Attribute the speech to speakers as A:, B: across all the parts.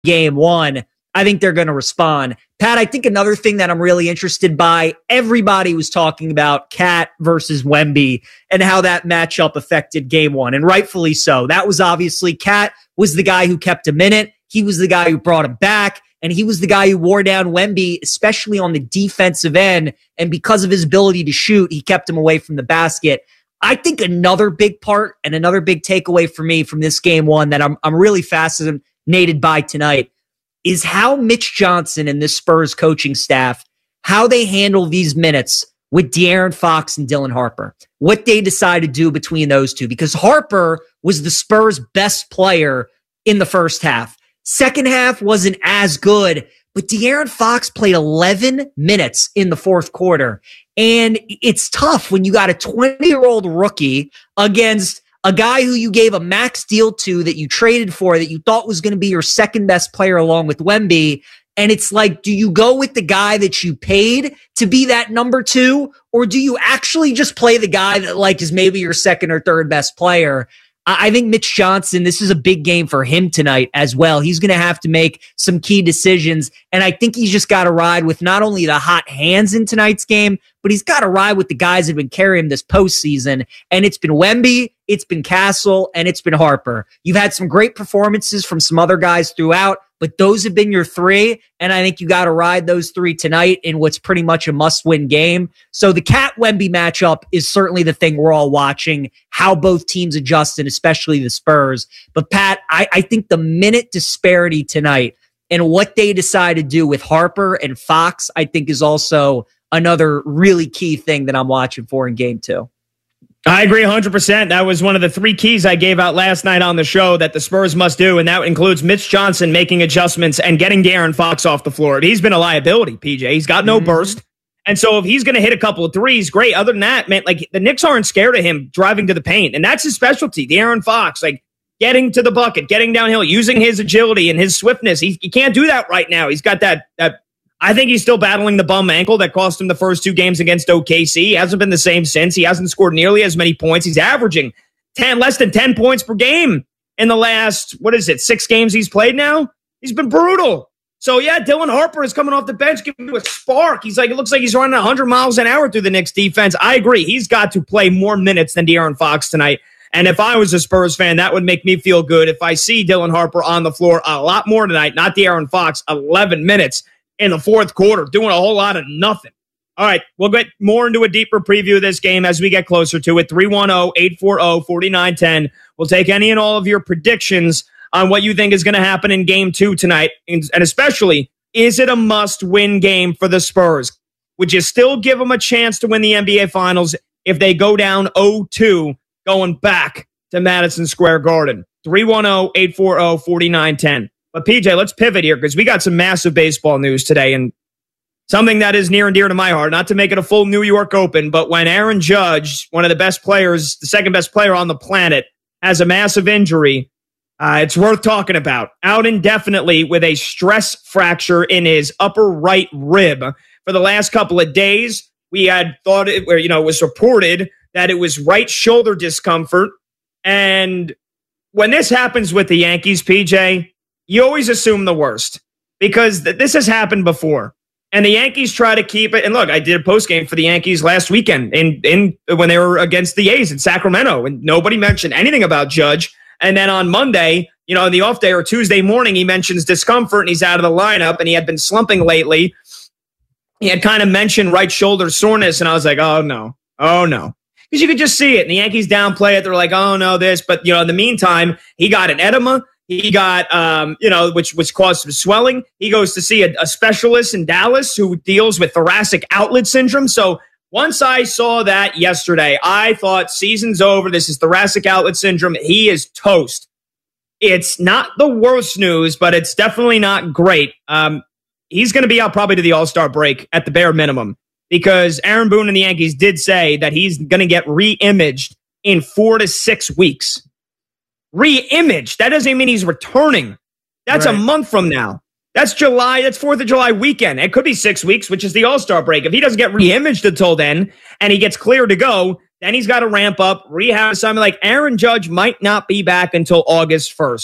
A: game one, I think they're going to respond. Pat, I think another thing that I'm really interested by, everybody was talking about Cat versus Wemby and how that matchup affected game one, and rightfully so. That was obviously Cat was the guy who kept him in it. He was the guy who brought him back, and he was the guy who wore down Wemby, especially on the defensive end. And because of his ability to shoot, he kept him away from the basket. I think another big part and another big takeaway for me from this game one that I'm really fascinated by tonight is how Mitch Johnson and this Spurs coaching staff, how they handle these minutes with De'Aaron Fox and Dylan Harper, what they decide to do between those two, because Harper was the Spurs' best player in the first half. Second half wasn't as good, but De'Aaron Fox played 11 minutes in the fourth quarter. And it's tough when you got a 20-year-old rookie against a guy who you gave a max deal to, that you traded for, that you thought was going to be your second best player along with Wemby. And it's like, do you go with the guy that you paid to be that number two? Or do you actually just play the guy that like is maybe your second or third best player? I think Mitch Johnson, this is a big game for him tonight as well. He's going to have to make some key decisions. And I think he's just got to ride with not only the hot hands in tonight's game, but he's got to ride with the guys that have been carrying him this postseason. And it's been Wemby, it's been Castle, and it's been Harper. You've had some great performances from some other guys throughout, but those have been your three. And I think you got to ride those three tonight in what's pretty much a must-win game. So the Cat Wemby matchup is certainly the thing we're all watching, how both teams adjust, and especially the Spurs. But Pat, I think the minute disparity tonight and what they decide to do with Harper and Fox, I think is also another really key thing that I'm watching for in game two.
B: I agree 100%. That was one of the three keys I gave out last night on the show that the Spurs must do, and that includes Mitch Johnson making adjustments and getting De'Aaron Fox off the floor. He's been a liability, PJ. He's got no burst. And so if he's going to hit a couple of threes, great. Other than that, man, like the Knicks aren't scared of him driving to the paint, and that's his specialty. De'Aaron Fox, like getting to the bucket, getting downhill, using his agility and his swiftness. He can't do that right now. He's got that I think he's still battling the bum ankle that cost him the first two games against OKC. He hasn't been the same since. He hasn't scored nearly as many points. He's averaging less than 10 points per game in the last, 6 games he's played now? He's been brutal. So, yeah, Dylan Harper is coming off the bench, giving you a spark. It looks like he's running 100 miles an hour through the Knicks defense. I agree. He's got to play more minutes than De'Aaron Fox tonight. And if I was a Spurs fan, that would make me feel good. If I see Dylan Harper on the floor a lot more tonight, not De'Aaron Fox, 11 minutes in the fourth quarter, doing a whole lot of nothing. All right, we'll get more into a deeper preview of this game as we get closer to it. 310-840-4910. We'll take any and all of your predictions on what you think is going to happen in game two tonight. And especially, is it a must-win game for the Spurs? Would you still give them a chance to win the NBA Finals if they go down 0-2 going back to Madison Square Garden? 310-840-4910. But PJ, let's pivot here because we got some massive baseball news today and something that is near and dear to my heart, not to make it a full New York Open, but when Aaron Judge, one of the best players, the second best player on the planet, has a massive injury, it's worth talking about. Out indefinitely with a stress fracture in his upper right rib. For the last couple of days, we had thought it was reported that it was right shoulder discomfort. And when this happens with the Yankees, PJ, you always assume the worst because this has happened before. And the Yankees try to keep it. And look, I did a postgame for the Yankees last weekend in when they were against the A's in Sacramento, and nobody mentioned anything about Judge. And then on Monday, on the off day or Tuesday morning, he mentions discomfort and he's out of the lineup and he had been slumping lately. He had kind of mentioned right shoulder soreness. And I was like, oh no. Because you could just see it. And the Yankees downplay it. They're like, oh no, this. But, in the meantime, he got an edema. He got, which caused some swelling. He goes to see a specialist in Dallas who deals with thoracic outlet syndrome. So once I saw that yesterday, I thought season's over. This is thoracic outlet syndrome. He is toast. It's not the worst news, but it's definitely not great. He's going to be out probably to the All-Star break at the bare minimum because Aaron Boone and the Yankees did say that he's going to get re-imaged in 4 to 6 weeks. Re-imaged. That doesn't mean he's returning. That's right. A month from now. That's July. That's 4th of July weekend. It could be 6 weeks, which is the All-Star break. If he doesn't get re-imaged until then and he gets cleared to go, then he's got to ramp up, rehab something like Aaron Judge might not be back until August 1st.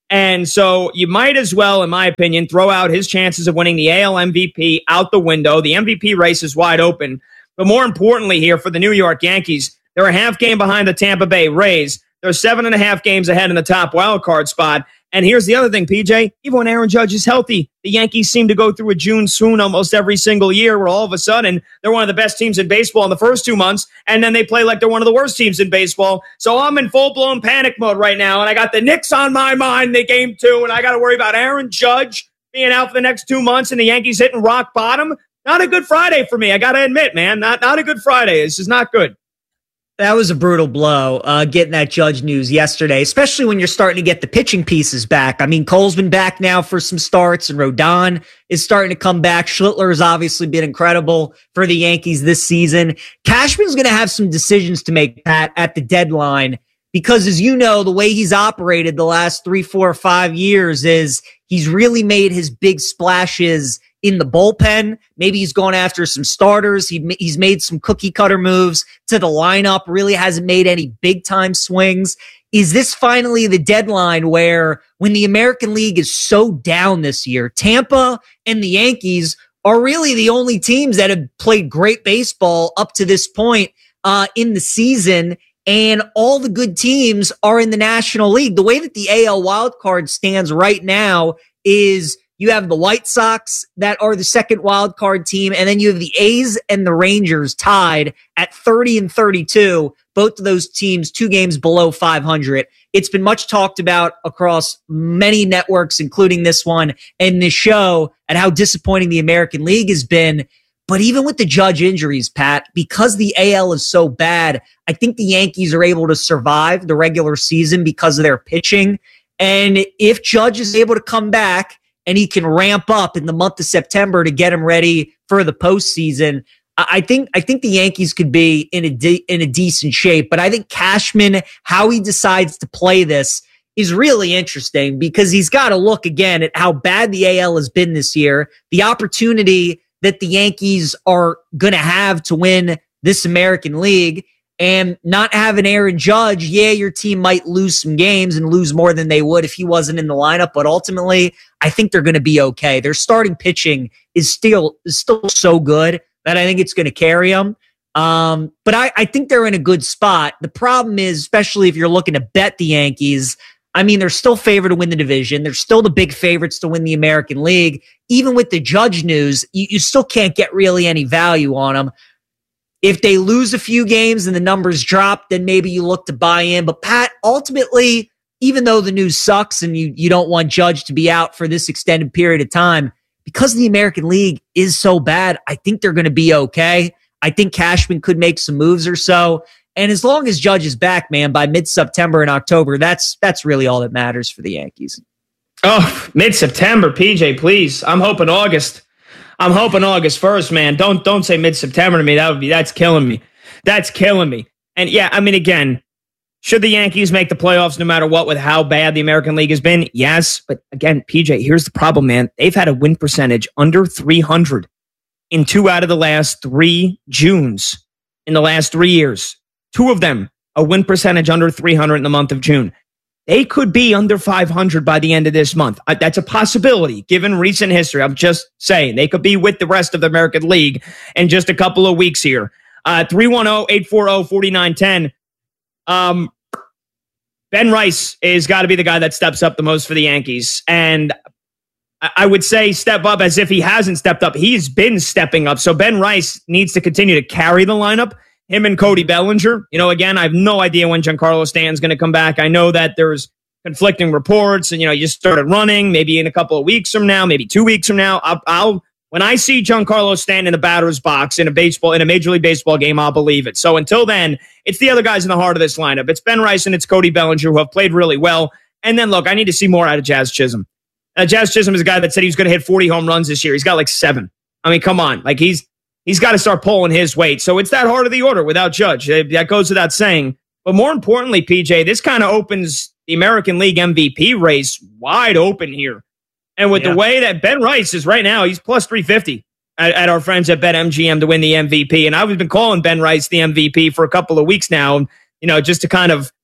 B: And so you might as well, in my opinion, throw out his chances of winning the AL MVP out the window. The MVP race is wide open. But more importantly here for the New York Yankees, they're a half game behind the Tampa Bay Rays. They're 7.5 games ahead in the top wild card spot. And here's the other thing, PJ. Even when Aaron Judge is healthy, the Yankees seem to go through a June swoon almost every single year where all of a sudden they're one of the best teams in baseball in the first 2 months, and then they play like they're one of the worst teams in baseball. So I'm in full-blown panic mode right now, and I got the Knicks on my mind in game 2, and I got to worry about Aaron Judge being out for the next 2 months and the Yankees hitting rock bottom. Not a good Friday for me, I got to admit, man. Not a good Friday. This is not good.
A: That was a brutal blow, getting that Judge news yesterday, especially when you're starting to get the pitching pieces back. I mean, Cole's been back now for some starts, and Rodon is starting to come back. Schlittler has obviously been incredible for the Yankees this season. Cashman's going to have some decisions to make, Pat, at the deadline, because as you know, the way he's operated the last 3, 4, 5 years is he's really made his big splashes in the bullpen. Maybe he's gone after some starters. He's made some cookie cutter moves to the lineup, really hasn't made any big time swings. Is this finally the deadline where, when the American League is so down this year, Tampa and the Yankees are really the only teams that have played great baseball up to this point in the season, and all the good teams are in the National League? The way that the AL wildcard stands right now is you have the White Sox that are the second wild card team, and then you have the A's and the Rangers tied at 30 and 32. Both of those teams 2 games below 500. It's been much talked about across many networks, including this one and this show, at how disappointing the American League has been. But even with the Judge injuries, Pat, because the AL is so bad, I think the Yankees are able to survive the regular season because of their pitching. And if Judge is able to come back and he can ramp up in the month of September to get him ready for the postseason, I think the Yankees could be in a decent shape. But I think Cashman, how he decides to play this, is really interesting, because he's got to look again at how bad the AL has been this year, the opportunity that the Yankees are going to have to win this American League, and not having Aaron Judge. Yeah, your team might lose some games and lose more than they would if he wasn't in the lineup, but ultimately, I think they're going to be okay. Their starting pitching is still so good that I think it's going to carry them. But I think they're in a good spot. The problem is, especially if you're looking to bet the Yankees, I mean, they're still favored to win the division. They're still the big favorites to win the American League. Even with the Judge news, you still can't get really any value on them. If they lose a few games and the numbers drop, then maybe you look to buy in. But Pat, ultimately, even though the news sucks and you don't want Judge to be out for this extended period of time, because the American League is so bad, I think they're going to be okay. I think Cashman could make some moves or so. And as long as Judge is back, man, by mid-September and October, that's really all that matters for the Yankees.
B: Oh, mid-September, PJ, please. I'm hoping August 1st, man. Don't say mid-September to me. That's killing me. That's killing me. And yeah, I mean, again, should the Yankees make the playoffs no matter what with how bad the American League has been? Yes. But again, PJ, here's the problem, man. They've had a win percentage under 300 in 2 out of the last 3 Junes in the last 3 years. 2 of them, a win percentage under 300 in the month of June. They could be under 500 by the end of this month. That's a possibility, given recent history. I'm just saying, they could be with the rest of the American League in just a couple of weeks here. 310-840-4910. Ben Rice is got to be the guy that steps up the most for the Yankees. And I would say step up as if he hasn't stepped up. He's been stepping up. So Ben Rice needs to continue to carry the lineup. Him and Cody Bellinger. You know, again, I have no idea when Giancarlo Stanton's going to come back. I know that there's conflicting reports, and, you know, you started running maybe in a couple of weeks from now, maybe 2 weeks from now. When I see Giancarlo Stanton in the batter's box in a Major League Baseball game, I'll believe it. So until then, it's the other guys in the heart of this lineup. It's Ben Rice and it's Cody Bellinger, who have played really well. And then, look, I need to see more out of Jazz Chisholm. Jazz Chisholm is a guy that said he was going to hit 40 home runs this year. He's got like 7. I mean, come on. Like, he's got to start pulling his weight. So it's that heart of the order without Judge. That goes without saying. But more importantly, PJ, this kind of opens the American League MVP race wide open here. And with the way that Ben Rice is right now, he's plus 350 at our friends at BetMGM to win the MVP. And I've been calling Ben Rice the MVP for a couple of weeks now, you know, just to kind of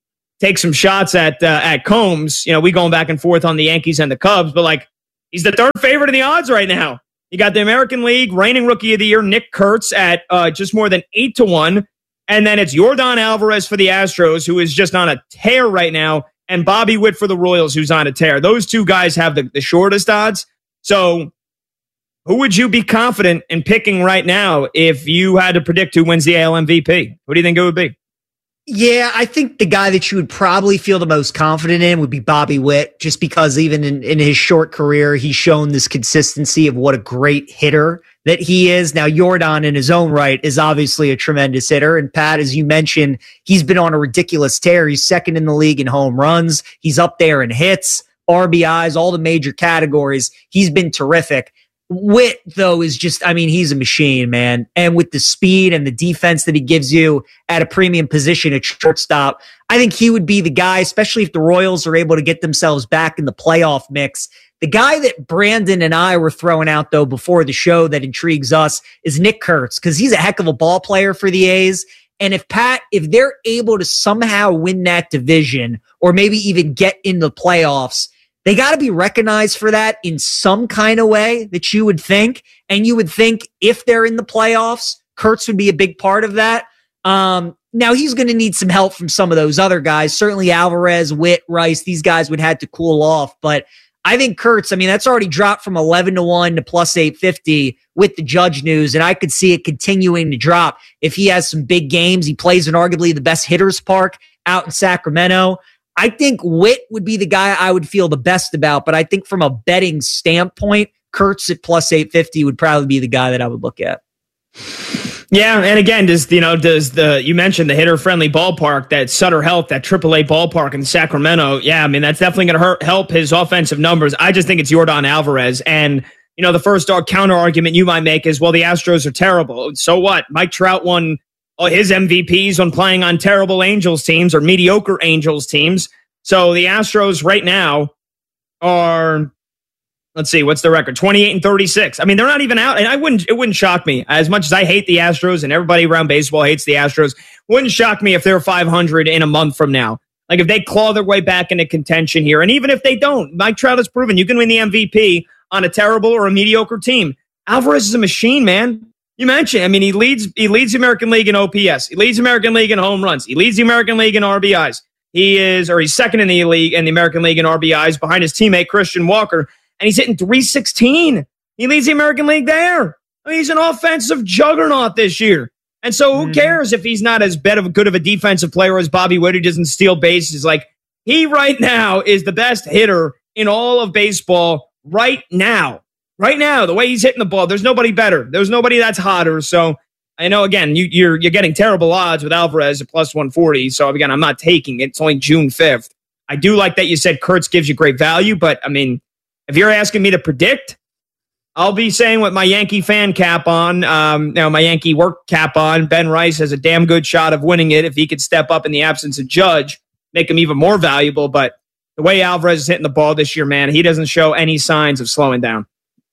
B: take some shots at Combs. You know, we going back and forth on the Yankees and the Cubs, but like he's the third favorite in the odds right now. You got the American League reigning Rookie of the Year Nick Kurtz at just more than 8-1, and then it's Yordan Alvarez for the Astros, who is just on a tear right now, and Bobby Witt for the Royals, who's on a tear. Those two guys have the shortest odds. So who would you be confident in picking right now if you had to predict who wins the AL MVP? Who do you think it would be?
A: Yeah, I think the guy that you would probably feel the most confident in would be Bobby Witt, just because even in his short career, he's shown this consistency of what a great hitter that he is. Now, Yordan in his own right is obviously a tremendous hitter. And Pat, as you mentioned, he's been on a ridiculous tear. He's second in the league in home runs. He's up there in hits, RBIs, all the major categories. He's been terrific. Witt, though, is just, I mean, he's a machine, man. And with the speed and the defense that he gives you at a premium position at shortstop, I think he would be the guy, especially if the Royals are able to get themselves back in the playoff mix. The guy that Brandon and I were throwing out, though, before the show that intrigues us is Nick Kurtz, because he's a heck of a ball player for the A's. And if they're able to somehow win that division or maybe even get in the playoffs, they got to be recognized for that in some kind of way that you would think. And you would think if they're in the playoffs, Kurtz would be a big part of that. Now, he's going to need some help from some of those other guys. Certainly Alvarez, Witt, Rice, these guys would have to cool off. But I think Kurtz, I mean, that's already dropped from 11-1 to plus 850 with the Judge news. And I could see it continuing to drop if he has some big games. He plays in arguably the best hitters park out in Sacramento. I think Witt would be the guy I would feel the best about, but I think from a betting standpoint, Kurtz at plus 850 would probably be the guy that I would look at.
B: Yeah, and again, you mentioned the hitter-friendly ballpark, that Sutter Health, that AAA ballpark in Sacramento. Yeah, I mean, that's definitely going to help his offensive numbers. I just think it's Yordan Alvarez. And, you know, the first counter argument you might make is, well, the Astros are terrible. So what? Mike Trout won his MVPs on playing on terrible Angels teams or mediocre Angels teams. So the Astros right now are, let's see, what's the record? 28-36. I mean, they're not even out, and it wouldn't shock me. As much as I hate the Astros and everybody around baseball hates the Astros, wouldn't shock me if they're 500 in a month from now. Like if they claw their way back into contention here. And even if they don't, Mike Trout has proven you can win the MVP on a terrible or a mediocre team. Alvarez is a machine, man. You mentioned, I mean, he leads the American League in OPS. He leads the American League in home runs. He leads the American League in RBIs. He's second in the league in the American League in RBIs behind his teammate Christian Walker, and he's hitting 316. He leads the American League there. I mean, he's an offensive juggernaut this year. And so who cares if he's not as good of a defensive player as Bobby Witt, who doesn't steal bases? Like, he right now is the best hitter in all of baseball right now. Right now, the way he's hitting the ball, there's nobody better. There's nobody that's hotter. So I know, again, you're getting terrible odds with Alvarez at plus 140. So again, I'm not taking it. It's only June 5th. I do like that you said Kurtz gives you great value, but I mean, if you're asking me to predict, I'll be saying with my Yankee fan cap on, my Yankee work cap on, Ben Rice has a damn good shot of winning it if he could step up in the absence of Judge, make him even more valuable. But the way Alvarez is hitting the ball this year, man, he doesn't show any signs of slowing down.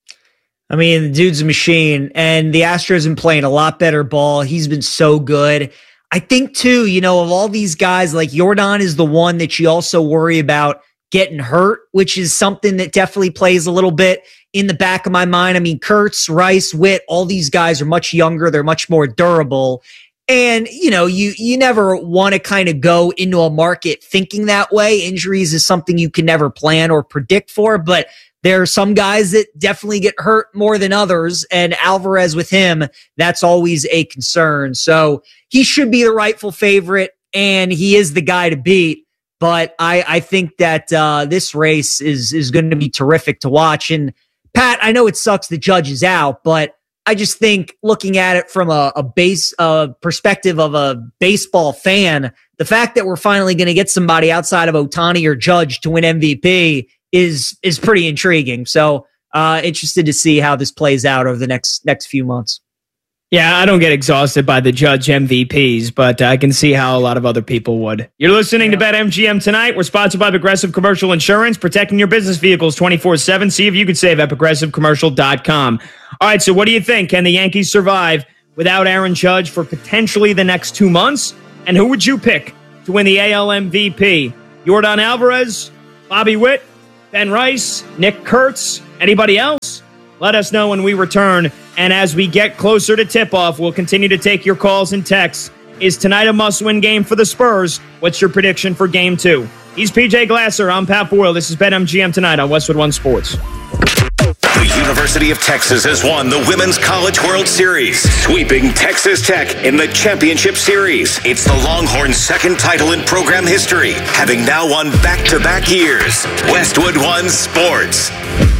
A: I mean, the dude's a machine, and the Astros have been playing a lot better ball. He's been so good. I think, too, you know, of all these guys, like Yordan is the one that you also worry about getting hurt, which is something that definitely plays a little bit in the back of my mind. I mean, Kurtz, Rice, Witt, all these guys are much younger. They're much more durable. And, you know, you never want to kind of go into a market thinking that way. Injuries is something you can never plan or predict for, but there are some guys that definitely get hurt more than others, and Alvarez with him, that's always a concern. So he should be the rightful favorite, and he is the guy to beat. But I think that this race is going to be terrific to watch. And Pat, I know it sucks the Judge is out, but I just think looking at it from a base perspective of a baseball fan, the fact that we're finally going to get somebody outside of Ohtani or Judge to win MVP is pretty intriguing. So interested to see how this plays out over the next few months.
B: Yeah, I don't get exhausted by the Judge MVPs, but I can see how a lot of other people would. You're listening to BetMGM tonight. We're sponsored by Progressive Commercial Insurance, protecting your business vehicles 24/7. See if you could save at progressivecommercial.com. All right, so what do you think? Can the Yankees survive without Aaron Judge for potentially the next 2 months? And who would you pick to win the AL MVP? Yordan Alvarez, Bobby Witt, Ben Rice, Nick Kurtz, anybody else? Let us know when we return. And as we get closer to tip-off, we'll continue to take your calls and texts. Is tonight a must-win game for the Spurs? What's your prediction for Game 2? He's PJ Glasser. I'm Pat Boyle. This is BetMGM Tonight on Westwood One Sports.
C: The University of Texas has won the Women's College World Series, sweeping Texas Tech in the Championship Series. It's the Longhorns' second title in program history, having now won back-to-back years. Westwood One Sports.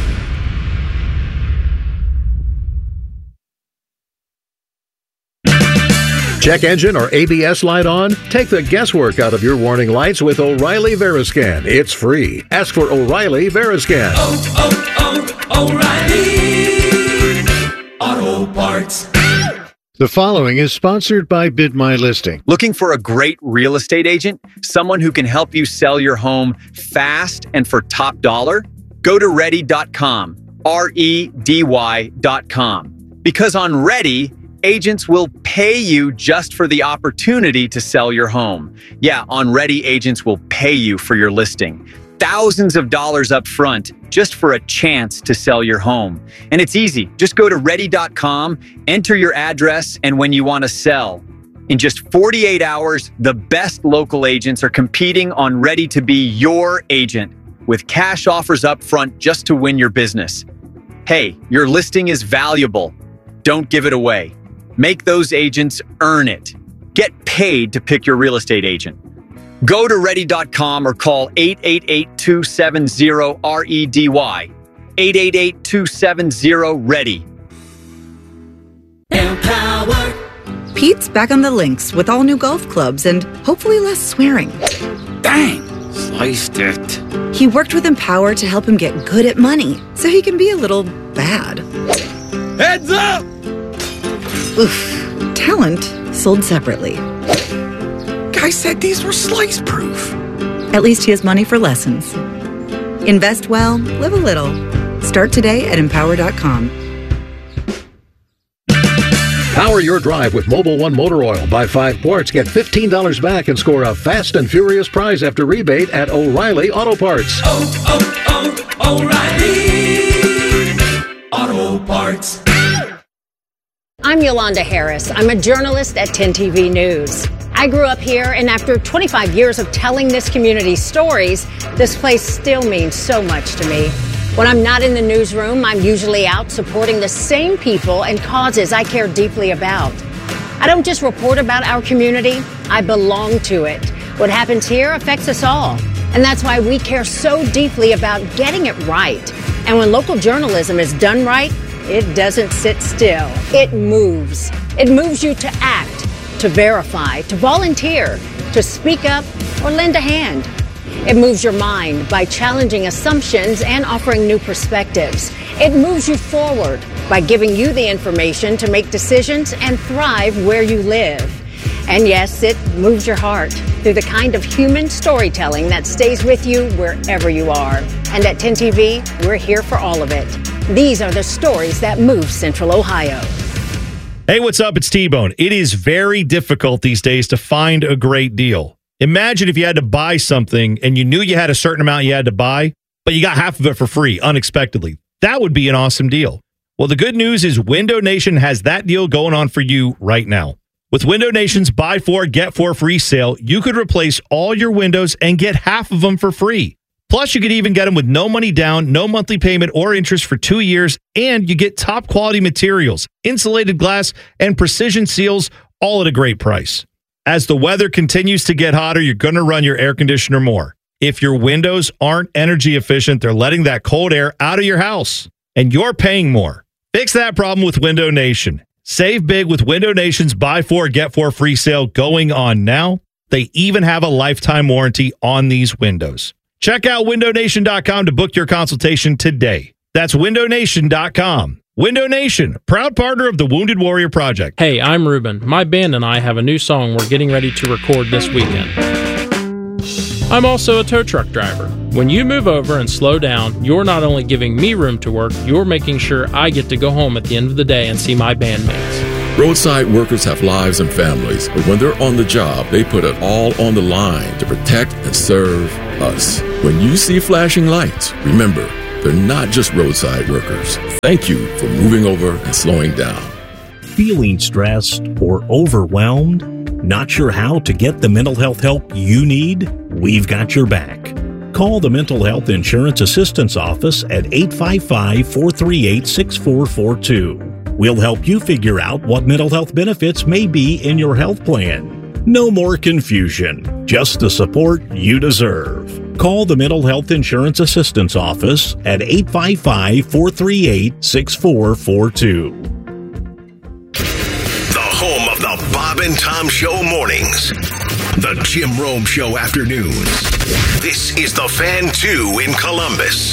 D: Check engine or ABS light on? Take the guesswork out of your warning lights with O'Reilly Veriscan. It's free. Ask for O'Reilly Veriscan.
E: O'Reilly Auto Parts.
D: The following is sponsored by Bid My Listing.
F: Looking for a great real estate agent? Someone who can help you sell your home fast and for top dollar? Go to Ready.com. REDY.com. Because on Ready, agents will pay you just for the opportunity to sell your home. Yeah, on Ready, agents will pay you for your listing. Thousands of dollars up front just for a chance to sell your home. And it's easy. Just go to Ready.com, enter your address, and when you want to sell. In just 48 hours, the best local agents are competing on Ready to be your agent with cash offers up front just to win your business. Hey, your listing is valuable. Don't give it away. Make those agents earn it. Get paid to pick your real estate agent. Go to Ready.com or call 888-270-REDY. 888-270-READY.
E: Empower.
G: Pete's back on the links with all new golf clubs and hopefully less swearing.
H: Dang, sliced it.
G: He worked with Empower to help him get good at money so he can be a little bad.
H: Heads up!
G: Oof. Talent sold separately.
H: Guy said these were slice proof.
G: At least he has money for lessons. Invest well, live a little. Start today at Empower.com.
D: Power your drive with Mobil 1 Motor Oil. Buy 5 quarts, get $15 back, and score a fast and furious prize after rebate at O'Reilly Auto Parts.
E: O'Reilly Auto Parts.
I: I'm Yolanda Harris. I'm a journalist at 10 TV News. I grew up here, and after 25 years of telling this community's stories, this place still means so much to me. When I'm not in the newsroom, I'm usually out supporting the same people and causes I care deeply about. I don't just report about our community, I belong to it. What happens here affects us all, and that's why we care so deeply about getting it right. And when local journalism is done right, it doesn't sit still. It moves. It moves you to act, to verify, to volunteer, to speak up, or lend a hand. It moves your mind by challenging assumptions and offering new perspectives. It moves you forward by giving you the information to make decisions and thrive where you live. And yes, it moves your heart through the kind of human storytelling that stays with you wherever you are. And at 10 TV, we're here for all of it. These are the stories that move Central Ohio.
J: Hey, what's up? It's T-Bone. It is very difficult these days to find a great deal. Imagine if you had to buy something and you knew you had a certain amount you had to buy, but you got half of it for free unexpectedly. That would be an awesome deal. Well, the good news is Window Nation has that deal going on for you right now. With Window Nation's Buy 4, Get 4 free sale, you could replace all your windows and get half of them for free. Plus, you could even get them with no money down, no monthly payment or interest for 2 years, and you get top quality materials, insulated glass, and precision seals, all at a great price. As the weather continues to get hotter, you're going to run your air conditioner more. If your windows aren't energy efficient, they're letting that cold air out of your house, and you're paying more. Fix that problem with Window Nation. Save big with Window Nation's Buy 4, Get 4 free sale going on now. They even have a lifetime warranty on these windows. Check out WindowNation.com to book your consultation today. That's WindowNation.com. Window Nation, proud partner of the Wounded Warrior Project.
K: Hey, I'm Ruben. My band and I have a new song we're getting ready to record this weekend. I'm also a tow truck driver. When you move over and slow down, you're not only giving me room to work, you're making sure I get to go home at the end of the day and see my bandmates.
L: Roadside workers have lives and families, but when they're on the job, they put it all on the line to protect and serve us. When you see flashing lights, remember, they're not just roadside workers. Thank you for moving over and slowing down.
M: Feeling stressed or overwhelmed? Not sure how to get the mental health help you need? We've got your back. Call the Mental Health Insurance Assistance Office at 855-438-6442. We'll help you figure out what mental health benefits may be in your health plan. No more confusion, just the support you deserve. Call the Mental Health Insurance Assistance Office at 855-438-6442.
C: The home of the Bob and Tom Show mornings. The Jim Rome Show afternoons. This is the Fan 2 in Columbus.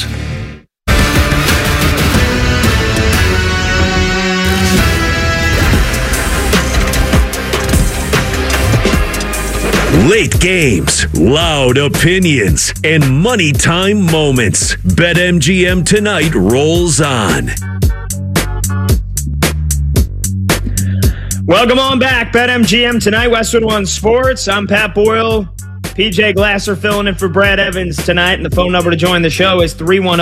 N: Late games, loud opinions, and money time moments. BetMGM tonight rolls on.
B: Welcome on back. BetMGM tonight, Westwood One Sports. I'm Pat Boyle. PJ Glasser filling in for Brad Evans tonight. And the phone number to join the show is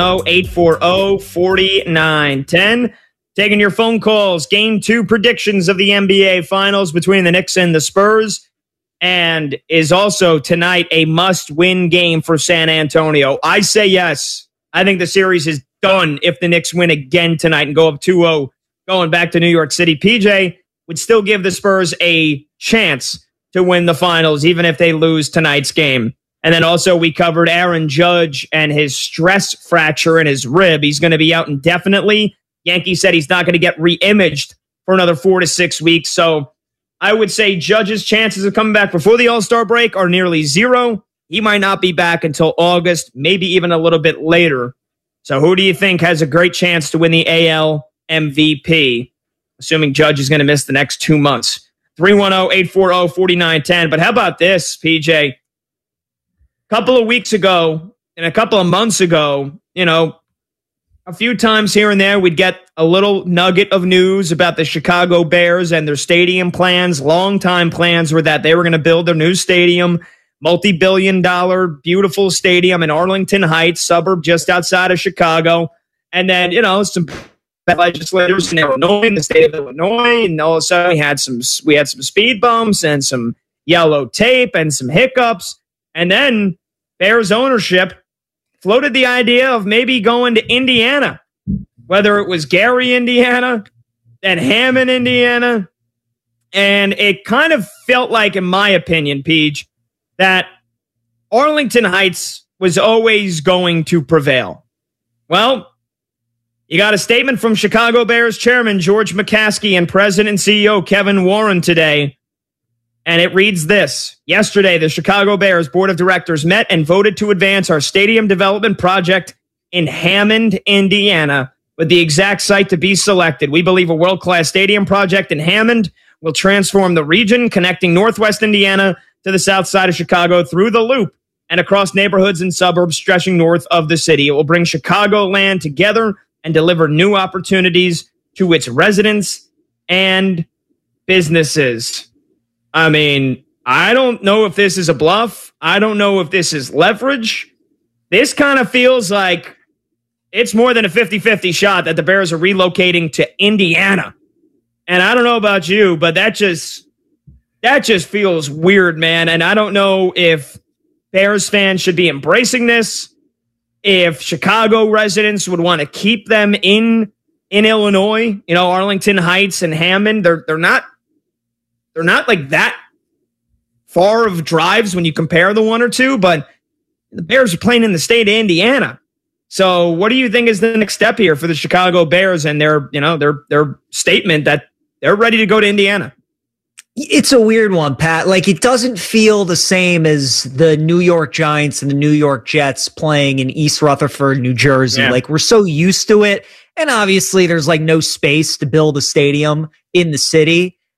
B: 310-840-4910. Taking your phone calls. Game 2 predictions of the NBA Finals between the Knicks and the Spurs. And is also tonight a must-win game for San Antonio. I say yes. I think the series is done if the Knicks win again tonight and go up 2-0 going back to New York City. PJ would still give the Spurs a chance to win the finals, even if they lose tonight's game. And then also we covered Aaron Judge and his stress fracture in his rib. He's going to be out indefinitely. Yankees said he's not going to get re-imaged for another 4 to 6 weeks. So I would say Judge's chances of coming back before the All-Star break are nearly zero. He might not be back until August, maybe even a little bit later. So who do you think has a great chance to win the AL MVP? Assuming Judge is going to miss the next 2 months. 310-840-4910. But how about this, PJ? A couple of weeks ago and a couple of months ago, a few times here and there, we'd get a little nugget of news about the Chicago Bears and their stadium plans. Long-time plans were that they were going to build their new stadium, multi-billion-dollar, beautiful stadium in Arlington Heights, suburb just outside of Chicago. And then, some legislators in Illinois, in the state of Illinois, and all of a sudden we had some speed bumps and some yellow tape and some hiccups. And then Bears ownership floated the idea of maybe going to Indiana, whether it was Gary, Indiana, then Hammond, Indiana. And it kind of felt like, in my opinion, Peach, that Arlington Heights was always going to prevail. Well, you got a statement from Chicago Bears chairman George McCaskey and president and CEO Kevin Warren today. And it reads this. Yesterday, the Chicago Bears Board of Directors met and voted to advance our stadium development project in Hammond, Indiana, with the exact site to be selected. We believe a world-class stadium project in Hammond will transform the region, connecting Northwest Indiana to the south side of Chicago through the Loop and across neighborhoods and suburbs stretching north of the city. It will bring Chicagoland together and deliver new opportunities to its residents and businesses. I mean, I don't know if this is a bluff. I don't know if this is leverage. This kind of feels like it's more than a 50-50 shot that the Bears are relocating to Indiana. And I don't know about you, but that just feels weird, man. And I don't know if Bears fans should be embracing this, if Chicago residents would want to keep them in Illinois, Arlington Heights and Hammond. They're not like that far of drives when you compare the one or two, but the Bears are playing in the state of Indiana. So what do you think is the next step here for the Chicago Bears and their statement that they're ready to go to Indiana?
A: It's a weird one, Pat. Like, it doesn't feel the same as the New York Giants and the New York Jets playing in East Rutherford, New Jersey. Yeah. Like, we're so used to it. And obviously there's like no space to build a stadium in the city.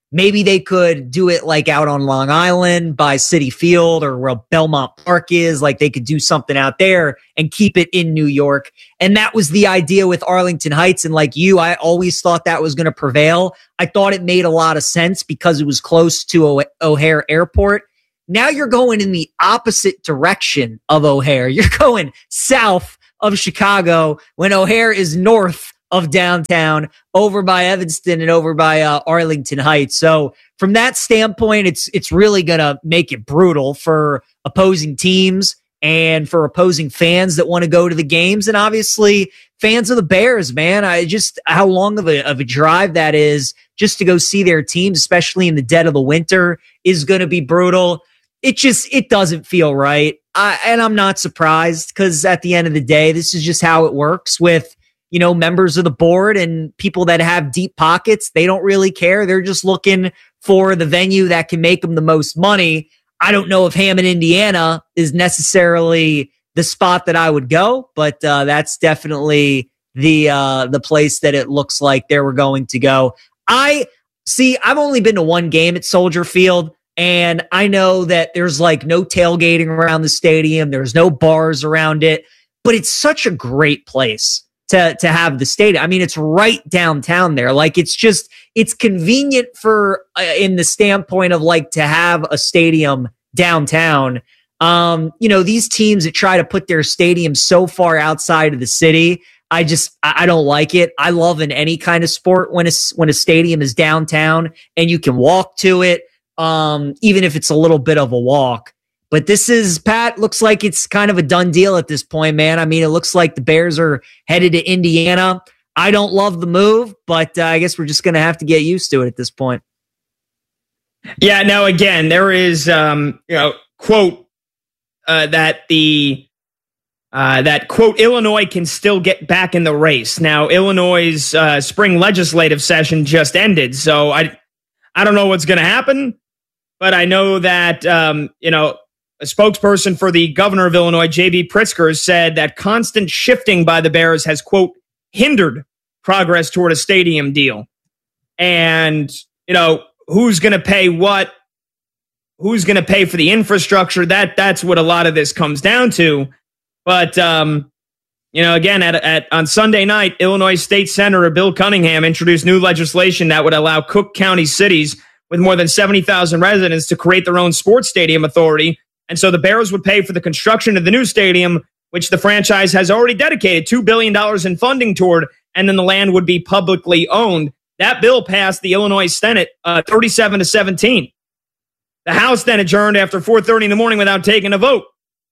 A: Maybe they could do it like out on Long Island by Citi Field or where Belmont Park is. Like they could do something out there and keep it in New York. And that was the idea with Arlington Heights. And like you, I always thought that was going to prevail. I thought it made a lot of sense because it was close to O'Hare Airport. Now you're going in the opposite direction of O'Hare. You're going south of Chicago when O'Hare is north of downtown, over by Evanston and over by Arlington Heights. So from that standpoint, it's really going to make it brutal for opposing teams and for opposing fans that want to go to the games. And obviously fans of the Bears, man, how long of a drive that is just to go see their teams, especially in the dead of the winter, is going to be brutal. It doesn't feel right. And I'm not surprised because at the end of the day, this is just how it works with, members of the board and people that have deep pockets. They don't really care. They're just looking for the venue that can make them the most money. I don't know if Hammond, Indiana is necessarily the spot that I would go, but that's definitely the place that it looks like they were going to go. I've only been to one game at Soldier Field, and I know that there's like no tailgating around the stadium. There's no bars around it, but it's such a great place to have the stadium. I mean, it's right downtown there. Like it's convenient for in the standpoint of like to have a stadium downtown. These teams that try to put their stadium so far outside of the city, I don't like it. I love in any kind of sport when a stadium is downtown and you can walk to it, even if it's a little bit of a walk. But this is, Pat, looks like it's kind of a done deal at this point, man. I mean, it looks like the Bears are headed to Indiana. I don't love the move, but I guess we're just going to have to get used to it at this point.
B: Yeah, now, again, there is, quote, that quote, Illinois can still get back in the race. Now, Illinois' spring legislative session just ended, so I don't know what's going to happen, but I know that, a spokesperson for the governor of Illinois, J.B. Pritzker, said that constant shifting by the Bears has, quote, hindered progress toward a stadium deal. And, who's going to pay what? Who's going to pay for the infrastructure? That's what a lot of this comes down to. But, again, on Sunday night, Illinois State Senator Bill Cunningham introduced new legislation that would allow Cook County cities with more than 70,000 residents to create their own sports stadium authority. And so the Bears would pay for the construction of the new stadium, which the franchise has already dedicated $2 billion in funding toward, and then the land would be publicly owned. That bill passed the Illinois Senate 37-17. The House then adjourned after 4:30 in the morning without taking a vote.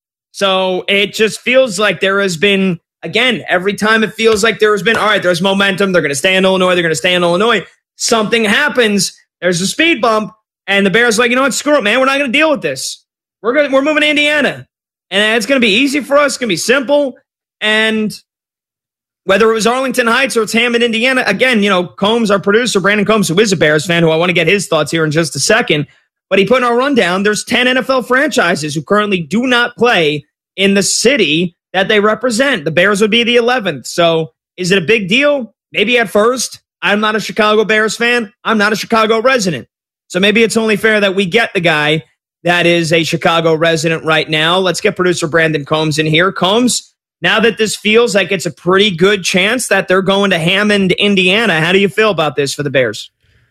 B: So it just feels like there has been, again, every time it feels like there has been, all right, there's momentum. They're going to stay in Illinois. Something happens. There's a speed bump. And the Bears are like, you know what? Screw it, man. We're not going to deal with this. We're moving to Indiana. And it's going to be easy for us. It's going to be simple. And whether it was Arlington Heights or it's Hammond, Indiana, again, Combs, our producer, Brandon Combs, who is a Bears fan, who I want to get his thoughts here in just a second. But he put in our rundown, there's 10 NFL franchises who currently do not play in the city that they represent. The Bears would be the 11th. So is it a big deal? Maybe at first. I'm not a Chicago Bears fan. I'm not a Chicago resident. So maybe it's only fair that we get the guy that is a Chicago resident right now. Let's get producer Brandon Combs in here. Combs, now that this feels like it's a pretty good chance that they're going to Hammond, Indiana, how do you feel about this for the Bears?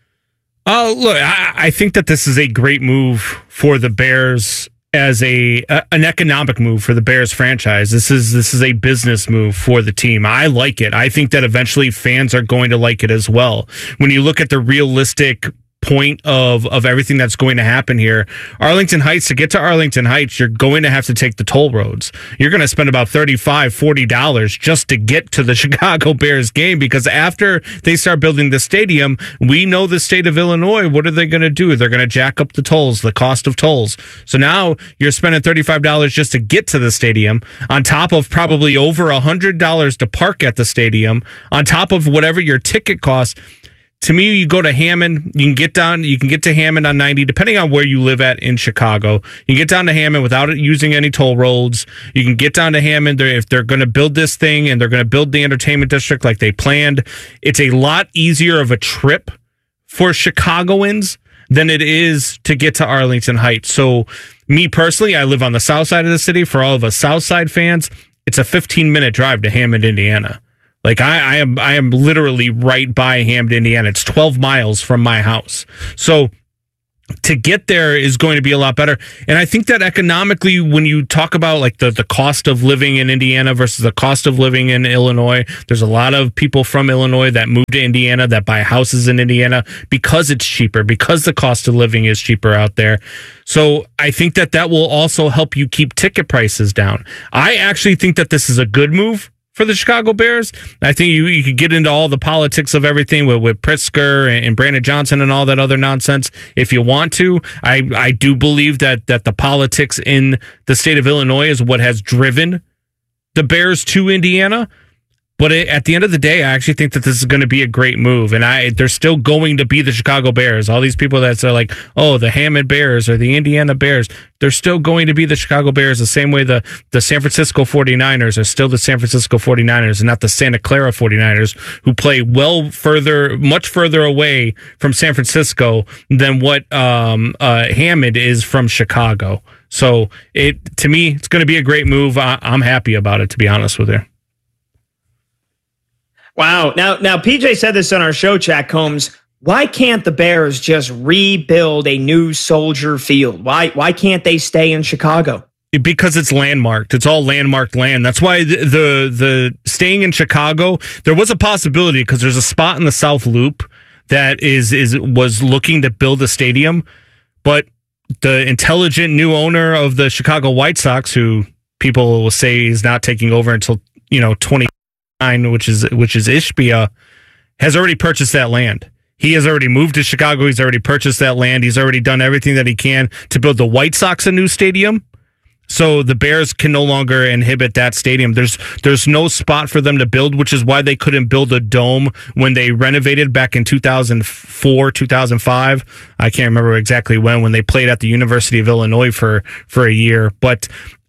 O: Oh, look, I think that this is a great move for the Bears as an economic move for the Bears franchise. This is a business move for the team. I like it. I think that eventually fans are going to like it as well. When you look at the realistic point of everything that's going to happen here, Arlington Heights, to get to Arlington Heights, you're going to have to take the toll roads. You're going to spend about $35-$40 just to get to the Chicago Bears game, because after they start building the stadium, we know the state of Illinois, what are they going to do? They're going to jack up the tolls, the cost of tolls. So now you're spending $35 just to get to the stadium, on top of probably over $100 to park at the stadium, on top of whatever your ticket costs. To me, you go to Hammond, you can get to Hammond on 90, depending on where you live at in Chicago. You can get down to Hammond without using any toll roads. You can get down to Hammond if they're going to build this thing and they're going to build the entertainment district like they planned. It's a lot easier of a trip for Chicagoans than it is to get to Arlington Heights. So me personally, I live on the south side of the city. For all of us south side fans, it's a 15-minute drive to Hammond, Indiana. Like I am literally right by Hammond, Indiana. It's 12 miles from my house. So to get there is going to be a lot better. And I think that economically, when you talk about like the cost of living in Indiana versus the cost of living in Illinois, there's a lot of people from Illinois that move to Indiana that buy houses in Indiana because it's cheaper, because the cost of living is cheaper out there. So I think that will also help you keep ticket prices down. I actually think that this is a good move for the Chicago Bears. I think you could get into all the politics of everything with Pritzker and Brandon Johnson and all that other nonsense if you want to. I do believe that the politics in the state of Illinois is what has driven the Bears to Indiana. But at the end of the day, I actually think that this is going to be a great move. And they're still going to be the Chicago Bears. All these people that are like, oh, the Hammond Bears or the Indiana Bears, they're still going to be the Chicago Bears the same way the San Francisco 49ers are still the San Francisco 49ers and not the Santa Clara 49ers, who play much further away from San Francisco than what Hammond is from Chicago. So to me, it's going to be a great move. I'm happy about it, to be honest with you.
B: Wow. Now, PJ said this on our show, Chat Combs. Why can't the Bears just rebuild a new Soldier Field? Why can't they stay in Chicago?
O: Because it's landmarked. It's all landmarked land. That's why the staying in Chicago, there was a possibility because there's a spot in the South Loop that was looking to build a stadium, but the intelligent new owner of the Chicago White Sox, who people will say is not taking over until 20. Which is Ishbia, has already purchased that land. He has already moved to Chicago. He's already purchased that land. He's already done everything that he can to build the White Sox a new stadium. So the Bears can no longer inhibit that stadium. There's no spot for them to build, which is why they couldn't build a dome when they renovated back in 2004, 2005. I can't remember exactly when they played at the University of Illinois for a year. But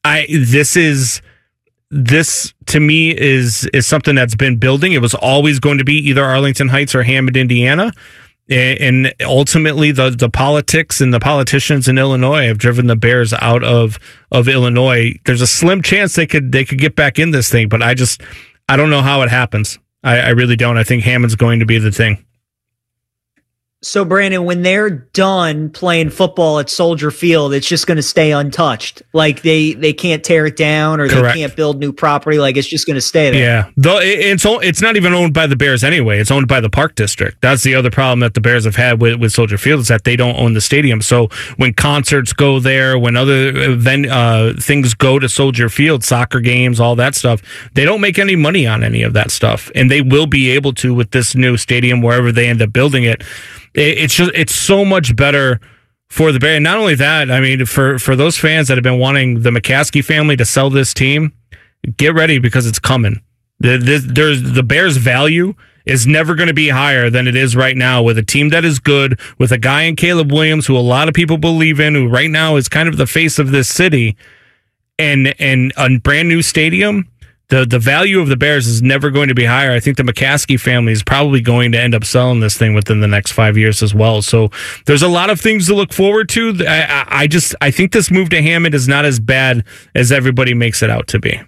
O: this to me is something that's been building. It was always going to be either Arlington Heights or Hammond, Indiana. And ultimately the politics and the politicians in Illinois have driven the Bears out of Illinois. There's a slim chance they could get back in this thing, but I don't know how it happens. I really don't. I think Hammond's going to be the thing.
A: So, Brandon, when they're done playing football at Soldier Field, it's just going to stay untouched. Like they can't tear it down or
O: Correct.
A: They can't build new property. Like it's just going to stay there.
O: Yeah, though it's not even owned by the Bears anyway. It's owned by the Park District. That's the other problem that the Bears have had with Soldier Field is that they don't own the stadium. So when concerts go there, when other things go to Soldier Field, soccer games, all that stuff, they don't make any money on any of that stuff, and they will be able to with this new stadium wherever they end up building it. It's so much better for the Bears. And not only that, I mean, for those fans that have been wanting the McCaskey family to sell this team, get ready because it's coming. The Bears' value is never going to be higher than it is right now with a team that is good, with a guy in Caleb Williams who a lot of people believe in, who right now is kind of the face of this city, and a brand new stadium. The value of the Bears is never going to be higher. I think the McCaskey family is probably going to end up selling this thing within the next 5 years as well. So there's a lot of things to look forward to. I think this move to Hammond is not as bad as everybody makes it out to be.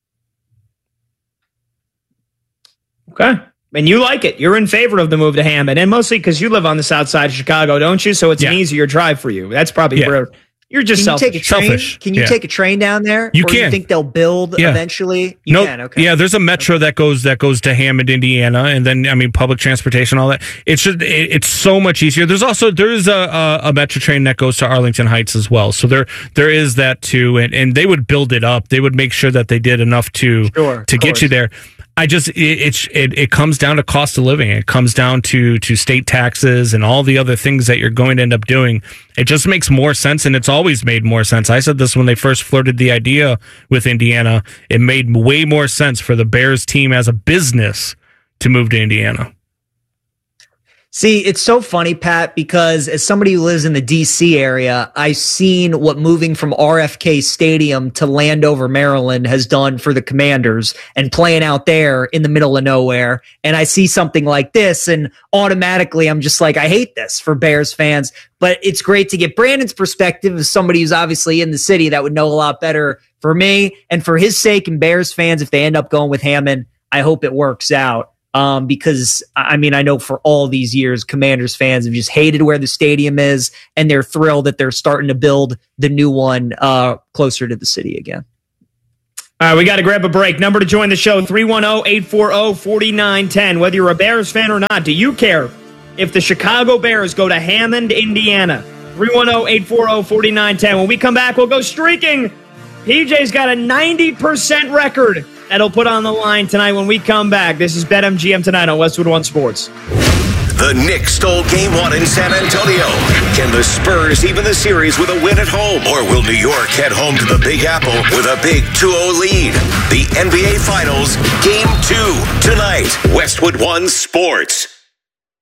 B: Okay. And you like it. You're in favor of the move to Hammond, and mostly because you live on the south side of Chicago, don't you? So it's an easier drive for you. That's probably where you're just selfish.
A: Can you take a train down there?
O: You
A: or
O: can.
A: You think they'll build eventually? You can. Okay.
O: Yeah, there's a metro that goes to Hammond, Indiana, and then public transportation, all that. It's so much easier. There is a metro train that goes to Arlington Heights as well. So there is that too, and they would build it up. They would make sure that they did enough to get you there. It comes down to cost of living. It comes down to state taxes and all the other things that you're going to end up doing. It just makes more sense, and it's always made more sense. I said this when they first flirted the idea with Indiana. It made way more sense for the Bears team as a business to move to Indiana.
A: See, it's so funny, Pat, because as somebody who lives in the D.C. area, I've seen what moving from RFK Stadium to Landover, Maryland has done for the Commanders and playing out there in the middle of nowhere. And I see something like this and automatically I'm just like, I hate this for Bears fans. But it's great to get Brandon's perspective as somebody who's obviously in the city that would know a lot better for me. And for his sake and Bears fans, if they end up going with Hammond, I hope it works out. Because I mean, I know for all these years, Commanders fans have just hated where the stadium is, and they're thrilled that they're starting to build the new one closer to the city again.
B: All right, we got to grab a break. Number to join the show, 310-840-4910. Whether you're a Bears fan or not, do you care if the Chicago Bears go to Hammond, Indiana? 310-840-4910. When we come back, we'll go streaking. PJ's got a 90% record that'll put on the line tonight when we come back. This is BetMGM tonight on Westwood One Sports.
C: The Knicks stole Game 1 in San Antonio. Can the Spurs even the series with a win at home? Or will New York head home to the Big Apple with a big 2-0 lead? The NBA Finals, Game 2, tonight. Westwood One Sports.